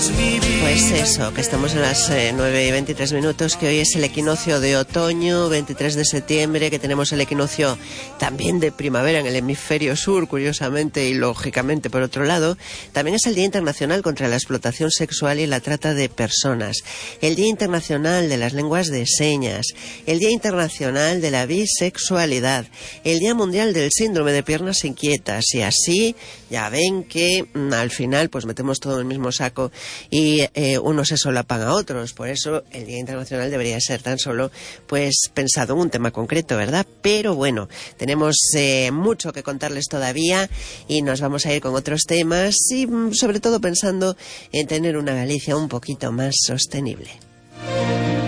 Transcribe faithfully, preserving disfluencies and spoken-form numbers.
Pues eso, que estamos en las eh, nueve y veintitrés minutos, que hoy es el equinoccio de otoño, veintitrés de septiembre, que tenemos el equinoccio también de primavera en el hemisferio sur, curiosamente y lógicamente por otro lado. También es el Día Internacional contra la Explotación Sexual y la Trata de Personas, el Día Internacional de las Lenguas de Señas, el Día Internacional de la Bisexualidad, el Día Mundial del Síndrome de Piernas Inquietas, y así ya ven que mm, al final pues metemos todo en el mismo saco y eh, unos se solapan a otros. Por eso el Día Internacional debería ser tan solo pues pensado en un tema concreto, ¿verdad? Pero bueno, tenemos eh, mucho que contarles todavía y nos vamos a ir con otros temas y sobre todo pensando en tener una Galicia un poquito más sostenible.